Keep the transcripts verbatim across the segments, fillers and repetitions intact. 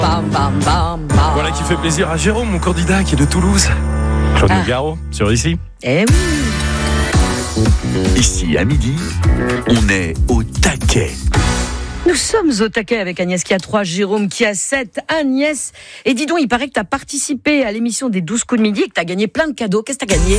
Bam, bam, bam, bam. Voilà qui fait plaisir à Jérôme, mon candidat qui est de Toulouse. Claude Ah. Nougaro, sur ici. Eh oui. Ici, à midi, on est au taquet. Nous sommes au taquet avec Agnès qui a trois, Jérôme qui a sept. Agnès, et dis donc, il paraît que tu as participé à l'émission des douze coups de midi et que tu as gagné plein de cadeaux. Qu'est-ce que tu as gagné ?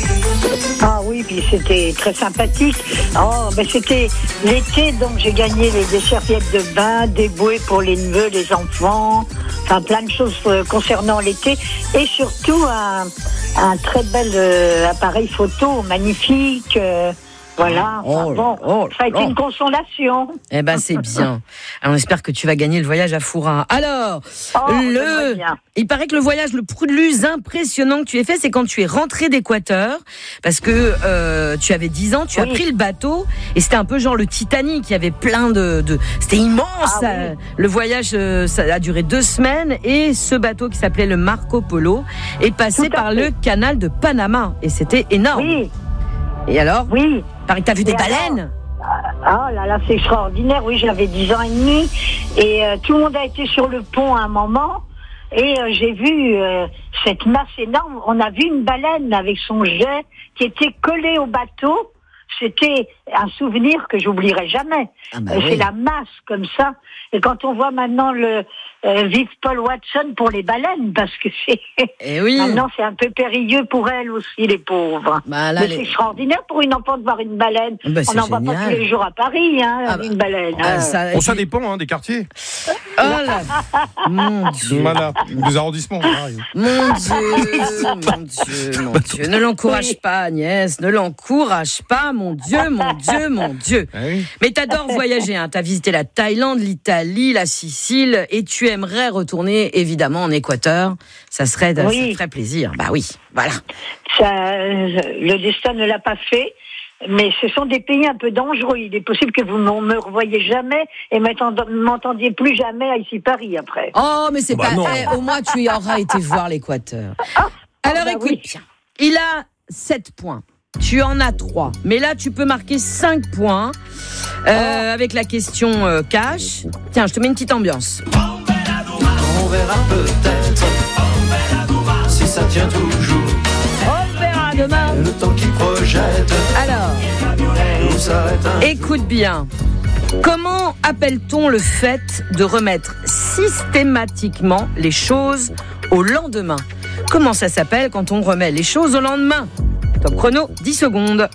Ah oui, puis c'était très sympathique. Oh, ben c'était l'été, donc j'ai gagné les, des serviettes de bain, des bouées pour les neveux, les enfants, enfin plein de choses euh, concernant l'été, et surtout un, un très bel euh, appareil photo, magnifique. Euh, voilà, enfin, Oh là, bon, oh ça a été là. une consolation. Eh ben, c'est bien. Alors, on espère que tu vas gagner le voyage à Fourin. Alors, Oh, j'aimerais le... bien. il paraît que le voyage le plus impressionnant que tu aies fait, c'est quand tu es rentré d'Équateur, parce que euh, tu avais dix ans, tu Oui. as pris le bateau, et c'était un peu genre le Titanic, il y avait plein de... de... C'était immense. Ah, ça. oui. Le voyage, euh, ça a duré deux semaines, et ce bateau qui s'appelait le Marco Polo est passé Tout à par fait. le canal de Panama, et c'était énorme. Oui, Et alors, oui. il paraît que tu as vu des Et alors baleines. Ah là là, c'est extraordinaire. Oui, j'avais dix ans et demi et euh, tout le monde a été sur le pont à un moment et euh, j'ai vu euh, cette masse énorme. On a vu une baleine avec son jet qui était collé au bateau. C'était un souvenir que j'oublierai jamais. Ah bah Euh, oui. C'est la masse comme ça. Et quand on voit maintenant le euh, vive Paul Watson pour les baleines, parce que c'est Eh oui. maintenant c'est un peu périlleux pour elles aussi, les pauvres. Bah là, Mais les- c'est extraordinaire pour une enfant de voir une baleine. Bah, On c'est n'en voit pas génial. tous les jours à Paris, hein, Ah bah, une baleine. Ah, hein. ça- Bon, ça dépend hein, des quartiers. Oh là, mon Dieu, Voilà, des arrondissements. pareil. mon Dieu, mon Dieu, mon Dieu. Ne l'encourage Oui. pas, Agnès, ne l'encourage pas, mon Dieu, mon Dieu, mon Dieu. Ah oui. Mais t'adores voyager, hein. T'as visité la Thaïlande, l'Italie, la Sicile, et tu aimerais retourner évidemment en Équateur. Ça serait, ça Oui. te ferait plaisir. Bah oui, voilà. Ça, euh, le destin ne l'a pas fait. Mais ce sont des pays un peu dangereux. Il est possible que vous ne me revoyiez jamais et m'entend- m'entendiez plus jamais à ici Paris après. Oh, mais c'est Bah pas. non. Eh, au moins, tu y auras été voir l'Équateur. Alors bah écoute, oui. bien. Il a sept points. Tu en as trois. Mais là, tu peux marquer cinq points euh, avec la question euh, cash. Tiens, je te mets une petite ambiance. On verra peut-être si ça tient toujours. On verra demain. Le temps qui projette Alors, tout s'arrête un écoute bien. Comment appelle-t-on le fait de remettre systématiquement les choses au lendemain ? Comment ça s'appelle quand on remet les choses au lendemain ? Top chrono, dix secondes.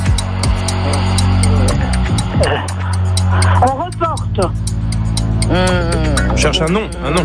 On reporte. On cherche un nom, un nom.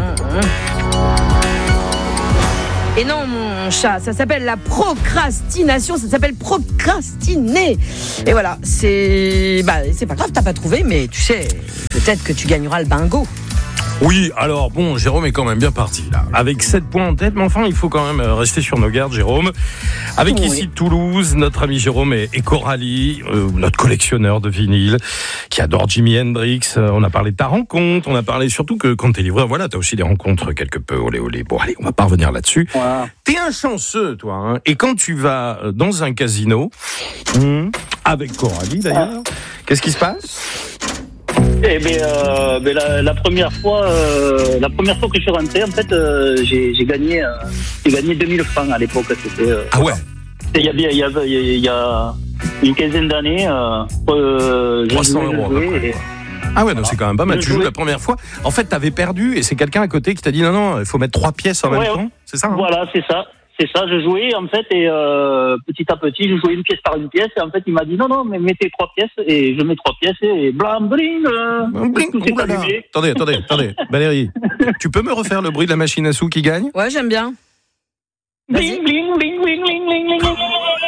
Et non, mon chat, ça s'appelle la procrastination, ça s'appelle procrastiner. Et voilà, c'est bah, c'est pas grave, t'as pas trouvé, mais tu sais, peut-être que tu gagneras le bingo. Oui, alors bon, Jérôme est quand même bien parti là. Avec sept points en tête, mais enfin, il faut quand même rester sur nos gardes, Jérôme. Avec Oui. ici Toulouse, notre ami Jérôme et, et Coralie, euh, notre collectionneur de vinyle, qui adore Jimi Hendrix. Euh, on a parlé de ta rencontre, on a parlé surtout que quand t'es livreur, voilà, t'as aussi des rencontres quelque peu olé olé. Bon, allez, on va pas revenir là-dessus. Voilà. T'es un chanceux, toi, hein. Et quand tu vas dans un casino, hum, avec Coralie d'ailleurs, qu'est-ce qui se passe ? Eh bien, euh, ben la, la première fois, euh, la première fois que je suis rentré, en fait, euh, j'ai, j'ai gagné, euh, j'ai gagné deux mille francs à l'époque. C'était, euh, Ah ouais, c'était il y a bien, il y a, il y a une quinzaine d'années. Euh, euh, je trois cents jouais, je euros à peu jouais, près. et- Ah ouais, donc c'est quand même pas mal. Je Tu joues jouais. la première fois. En fait, t'avais perdu et c'est quelqu'un à côté qui t'a dit non, non, il faut mettre trois pièces en Ouais, même ouais. temps. C'est ça hein ? Voilà, c'est ça. C'est ça, je jouais en fait et euh, petit à petit, je jouais une pièce par une pièce et en fait il m'a dit non, non, mais mettez trois pièces et je mets trois pièces et blam, bling, euh, Bling, tout s'est oulala. allumé. Attendez, attendez, attendez. Valérie, tu peux me refaire le bruit de la machine à sous qui gagne ? Ouais, j'aime bien. Vas-y. Bling, bling, bling, bling, bling, bling, bling, bling.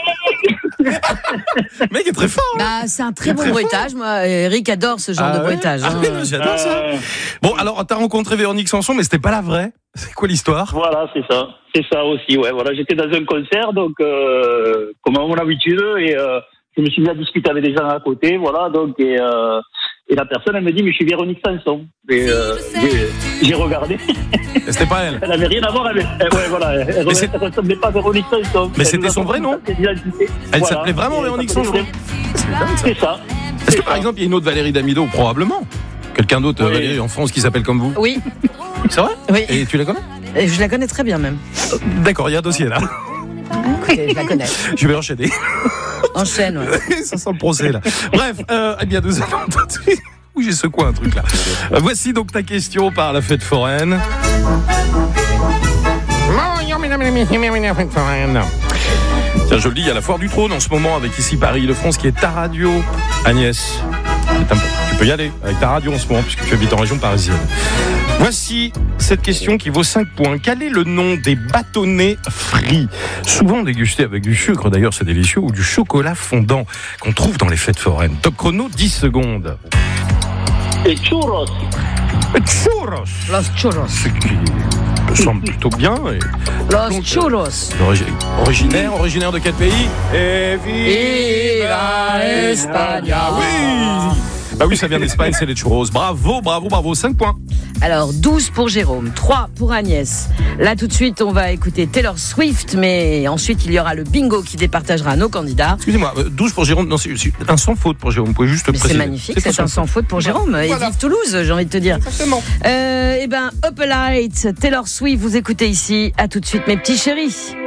Le mec est très fort. hein. Bah, c'est un très C'est bon très bruitage. Moi, Eric adore ce genre Ah de ouais bruitage. Ah hein. oui, mais j'adore ça. Euh, Bon, alors t'as rencontré Véronique Sanson, mais c'était pas la vraie. C'est quoi l'histoire ? Voilà, c'est ça. C'est ça aussi, ouais. Voilà, j'étais dans un concert, donc, euh, comme à mon habitude, et euh, je me suis mis à discuter avec des gens à côté, voilà, donc, et, euh, et la personne, elle me dit, mais je suis Véronique Sanson. Et euh, j'ai, j'ai regardé. Et C'était pas elle. Elle avait rien à voir avec. euh, ouais, voilà. Elle, Mais c'est- elle ressemblait pas à Véronique Sanson. Mais Elle c'était nous a son vrai nom fait l'identité. Elle Voilà. s'appelait vraiment Et Véronique ça s'appelait Sanson. vraiment- C'est dingue, ça. C'est ça. Est-ce C'est que par ça. exemple il y a une autre Valérie Damido ? Probablement. Quelqu'un d'autre, Oui. Valérie, en France qui s'appelle comme vous ? Oui. c'est vrai ? Oui. Et tu la connais ? Et je la connais très bien même. D'accord, il y a un dossier là. Écoutez, je la connais. Je vais enchaîner. Enchaîne, ouais. Ça sent le procès là. Bref, euh, eh bien nous allons tout de suite. Oui, j'ai secoué un truc là. Euh, voici donc ta question par la fête foraine. Tiens, je le dis, il y a la foire du trône en ce moment avec ici Paris-Île-de-France qui est ta radio. Agnès, tu peux y aller avec ta radio en ce moment puisque tu habites en région parisienne. Voici cette question qui vaut cinq points. Quel est le nom des bâtonnets frits, souvent dégustés avec du sucre, d'ailleurs c'est délicieux, ou du chocolat fondant qu'on trouve dans les fêtes foraines? Top chrono, dix secondes. Et churros. Churros. Los churros. Ce qui me semble plutôt bien. Et Los donc, churros. euh, origi- originaire, originaire de quel pays? Et Viva España. Oui. Bah oui, ça vient d'Espagne, c'est les churros. Bravo, bravo, bravo, cinq points. Alors, douze pour Jérôme, trois pour Agnès. Là, tout de suite, on va écouter Taylor Swift, mais ensuite, il y aura le bingo qui départagera nos candidats. Excusez-moi, euh, douze pour Jérôme, non, c'est, c'est un sans faute pour Jérôme, vous pouvez juste Mais préciser. c'est magnifique, c'est, un sans faute pour Jérôme. Voilà. Et vive Toulouse, j'ai envie de te dire. Exactement. Euh, eh ben, Up a Light, Taylor Swift, vous écoutez ici. À tout de suite, mes petits chéris.